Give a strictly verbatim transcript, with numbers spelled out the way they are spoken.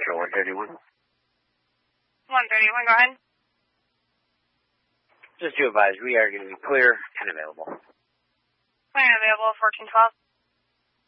Central one thirty-one. one thirty-one, go ahead. Just to advise, we are going to be clear and available. Clear and available, fourteen twelve.